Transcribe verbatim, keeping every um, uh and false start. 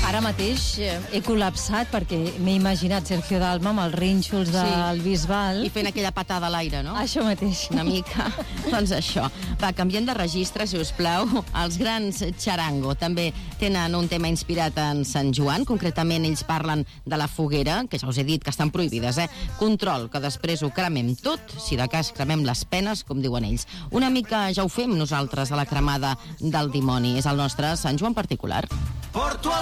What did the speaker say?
Ara mateix eh, he col·lapsat perquè m'he imaginat Sergio Dalma amb els rínxols del Sí. Bisbal. I fent aquella patada a l'aire, no? Això mateix. Una mica. Doncs això. Va, canviem de registre, si us plau. Els grans Charango també tenen un tema inspirat en Sant Joan. Concretament, ells parlen de la foguera, que ja us he dit que estan prohibides, eh? Control, que després ho cremem tot, si de cas cremem les penes, com diuen ells. Una mica ja ho fem nosaltres a la cremada del dimoni. És el nostre Sant Joan particular.